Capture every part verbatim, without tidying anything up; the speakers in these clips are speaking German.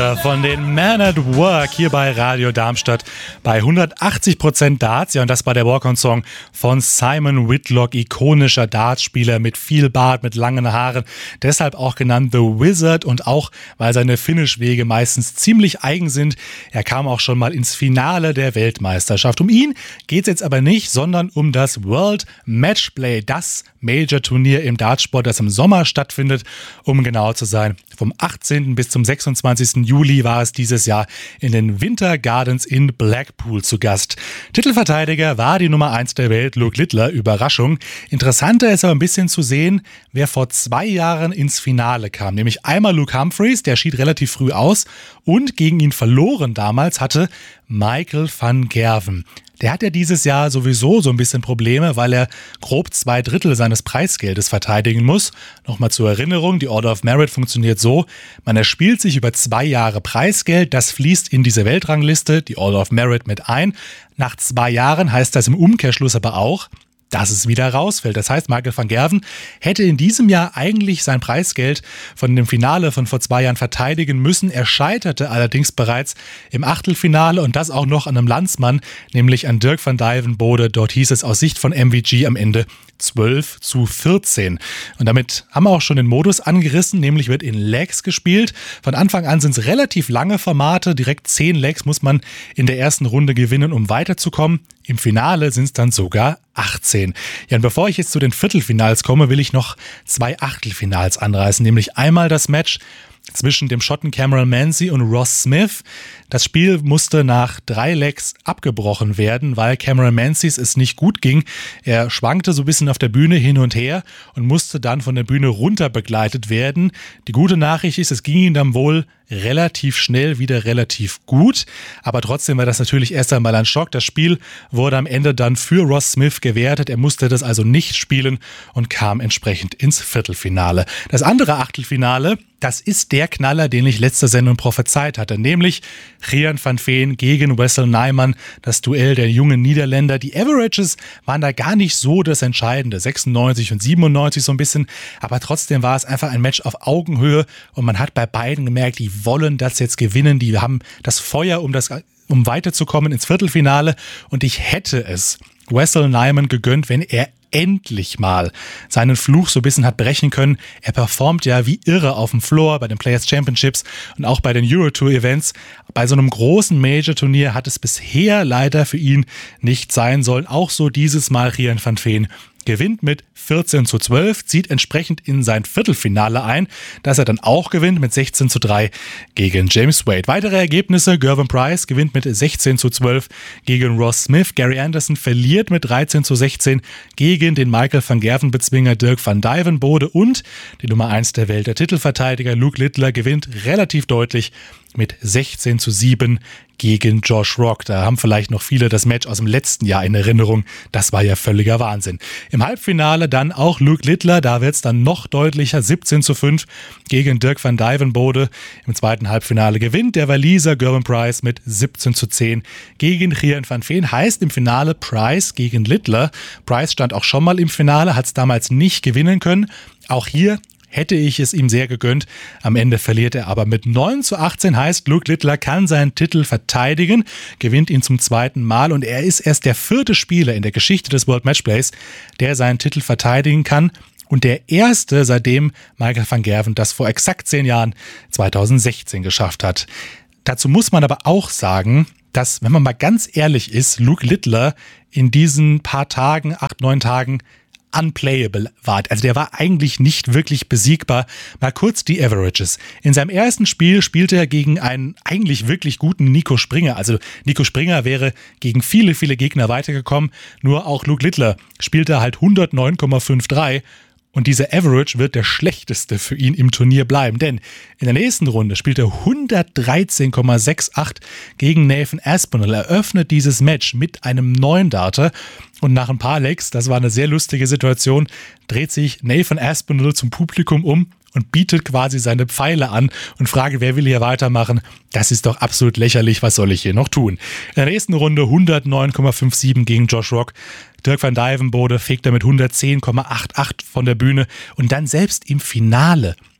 Littler von den Men at Work hier bei Radio Darmstadt bei hundertachtzig Prozent Darts. Ja, und das war der Walk-on-Song von Simon Whitlock, ikonischer Dartspieler mit viel Bart, mit langen Haaren. Deshalb auch genannt The Wizard und auch, weil seine Finish-Wege meistens ziemlich eigen sind. Er kam auch schon mal ins Finale der Weltmeisterschaft. Um ihn geht es jetzt aber nicht, sondern um das World Matchplay, das Major-Turnier im Dartsport, das im Sommer stattfindet, um genau zu sein. Vom achtzehnten bis zum sechsundzwanzigsten Juli war es dieses Jahr in den Winter Gardens in Blackpool zu Gast. Titelverteidiger war die Nummer eins der Welt, Luke Littler. Überraschung. Interessanter ist aber ein bisschen zu sehen, wer vor zwei Jahren ins Finale kam. Nämlich einmal Luke Humphries, der schied relativ früh aus, und gegen ihn verloren damals hatte Michael van Gerwen. Der hat ja dieses Jahr sowieso so ein bisschen Probleme, weil er grob zwei Drittel seines Preisgeldes verteidigen muss. Nochmal zur Erinnerung, die Order of Merit funktioniert so: Man erspielt sich über zwei Jahre Preisgeld, das fließt in diese Weltrangliste, die Order of Merit, mit ein. Nach zwei Jahren heißt das im Umkehrschluss aber auch, dass es wieder rausfällt. Das heißt, Michael van Gerwen hätte in diesem Jahr eigentlich sein Preisgeld von dem Finale von vor zwei Jahren verteidigen müssen. Er scheiterte allerdings bereits im Achtelfinale und das auch noch an einem Landsmann, nämlich an Dirk van Dijvenbode. Dort hieß es aus Sicht von M V G am Ende zwölf zu vierzehn. Und damit haben wir auch schon den Modus angerissen, nämlich wird in Legs gespielt. Von Anfang an sind es relativ lange Formate, direkt zehn Legs muss man in der ersten Runde gewinnen, um weiterzukommen. Im Finale sind es dann sogar achtzehn. Ja, und bevor ich jetzt zu den Viertelfinals komme, will ich noch zwei Achtelfinals anreißen, nämlich einmal das Match zwischen dem Schotten Cameron Manzi und Ross Smith. Das Spiel musste nach drei Legs abgebrochen werden, weil Cameron Manzis es nicht gut ging. Er schwankte so ein bisschen auf der Bühne hin und her und musste dann von der Bühne runter begleitet werden. Die gute Nachricht ist, es ging ihm dann wohl relativ schnell wieder relativ gut, aber trotzdem war das natürlich erst einmal ein Schock. Das Spiel wurde am Ende dann für Ross Smith gewertet. Er musste das also nicht spielen und kam entsprechend ins Viertelfinale. Das andere Achtelfinale, das ist der Knaller, den ich letzte Sendung prophezeit hatte, nämlich Rian van Veen gegen Wessel Nijman, das Duell der jungen Niederländer. Die Averages waren da gar nicht so das Entscheidende, sechsundneunzig und siebenundneunzig so ein bisschen, aber trotzdem war es einfach ein Match auf Augenhöhe und man hat bei beiden gemerkt, die wollen das jetzt gewinnen, die haben das Feuer, um das, um weiterzukommen ins Viertelfinale, und ich hätte es Wessel Nijman gegönnt, wenn er endlich mal seinen Fluch so ein bisschen hat brechen können. Er performt ja wie irre auf dem Floor bei den Players Championships und auch bei den Eurotour Events. Bei so einem großen Major-Turnier hat es bisher leider für ihn nicht sein sollen. Auch so dieses Mal Rian van Veen gewinnt mit vierzehn zu zwölf, zieht entsprechend in sein Viertelfinale ein, das er dann auch gewinnt mit sechzehn zu drei gegen James Wade. Weitere Ergebnisse: Gervin Price gewinnt mit sechzehn zu zwölf gegen Ross Smith. Gary Anderson verliert mit dreizehn zu sechzehn gegen den Michael van Gerwen-Bezwinger Dirk van Dijvenbode und die Nummer eins der Welt, der Titelverteidiger Luke Littler, gewinnt relativ deutlich mit sechzehn zu sieben gegen Josh Rock. Da haben vielleicht noch viele das Match aus dem letzten Jahr in Erinnerung. Das war ja völliger Wahnsinn. Im Halbfinale dann auch Luke Littler. Da wird es dann noch deutlicher. siebzehn zu fünf gegen Dirk van Dijvenbode. Im zweiten Halbfinale gewinnt der Waliser Gervin Price mit siebzehn zu zehn gegen Rian van Veen. Heißt im Finale Price gegen Littler. Price stand auch schon mal im Finale, hat es damals nicht gewinnen können. Auch hier hätte ich es ihm sehr gegönnt. Am Ende verliert er aber mit neun zu achtzehn, heißt, Luke Littler kann seinen Titel verteidigen, gewinnt ihn zum zweiten Mal und er ist erst der vierte Spieler in der Geschichte des World Matchplays, der seinen Titel verteidigen kann. Und der erste, seitdem Michael van Gerwen das vor exakt zehn Jahren, zweitausendsechzehn, geschafft hat. Dazu muss man aber auch sagen, dass, wenn man mal ganz ehrlich ist, Luke Littler in diesen paar Tagen, acht, neun Tagen, unplayable war. Also der war eigentlich nicht wirklich besiegbar. Mal kurz die Averages. In seinem ersten Spiel spielte er gegen einen eigentlich wirklich guten Nico Springer. Also Nico Springer wäre gegen viele, viele Gegner weitergekommen. Nur auch Luke Littler spielte halt hundertneun Komma dreiundfünfzig. Und dieser Average wird der schlechteste für ihn im Turnier bleiben, denn in der nächsten Runde spielt er hundertdreizehn Komma achtundsechzig gegen Nathan Aspinall. Er öffnet dieses Match mit einem neun Darter und nach ein paar Legs, das war eine sehr lustige Situation, dreht sich Nathan Aspinall zum Publikum um und bietet quasi seine Pfeile an und fragt, wer will hier weitermachen? Das ist doch absolut lächerlich, was soll ich hier noch tun? In der nächsten Runde hundertneun Komma siebenundfünfzig gegen Josh Rock. Dirk van Dijvenbode fegt er mit hundertzehn Komma achtundachtzig von der Bühne und dann selbst im Finale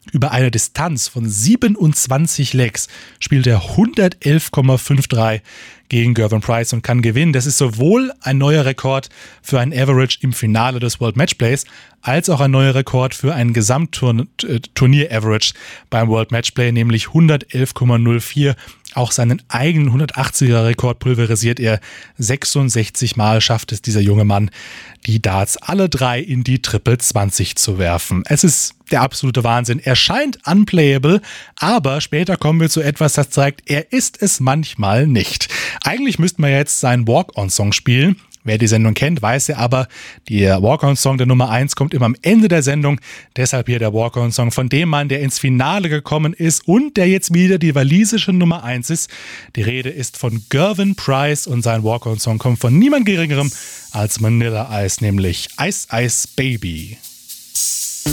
Über eine Distanz von siebenundzwanzig Legs spielt er hundertelf Komma fünfunddreißig gegen Gervin Price und kann gewinnen. Das ist sowohl ein neuer Rekord für ein Average im Finale des World Matchplays, als auch ein neuer Rekord für ein Gesamtturnier-Average beim World Matchplay, nämlich hundertelf Komma null vier. Auch seinen eigenen hundertachtziger-Rekord pulverisiert er. sechsundsechzig Mal schafft es dieser junge Mann, die Darts alle drei in die Triple zwanzig zu werfen. Es ist der absolute Wahnsinn. Er scheint unplayable, aber später kommen wir zu etwas, das zeigt, er ist es manchmal nicht. Eigentlich müssten wir jetzt seinen Walk-On-Song spielen. Wer die Sendung kennt, weiß ja aber, der Walk-On-Song der Nummer eins kommt immer am Ende der Sendung. Deshalb hier der Walk-On-Song von dem Mann, der ins Finale gekommen ist und der jetzt wieder die walisische Nummer eins ist. Die Rede ist von Gervin Price und sein Walk-On-Song kommt von niemand Geringerem als Vanilla Ice, nämlich Ice Ice Baby.